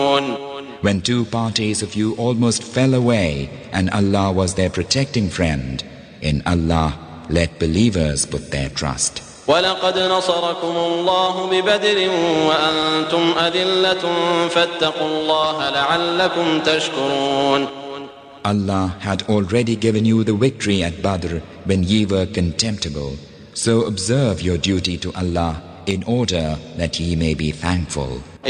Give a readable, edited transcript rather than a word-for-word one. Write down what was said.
When two parties of you almost fell away and Allah was their protecting friend, in Allah let believers put their trust. وَلَقَدْ نَصَرَكُمُ اللَّهُ بِبَدْرٍ وَأَنْتُمْ أَذِلَّةٌ فَاتَّقُوا اللَّهَ لَعَلَّكُمْ تَشْكُرُونَ. Allah had already given you the victory at Badr when ye were contemptible. So observe your duty to Allah in order that ye may be thankful.